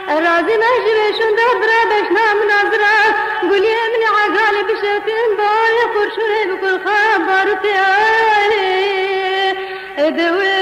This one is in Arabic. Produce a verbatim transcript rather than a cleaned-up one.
راضي ماشي شون دبرة بشنا مناظرة قولي من عقالي بشتين باي قرشوني بكل خبر تالي دوي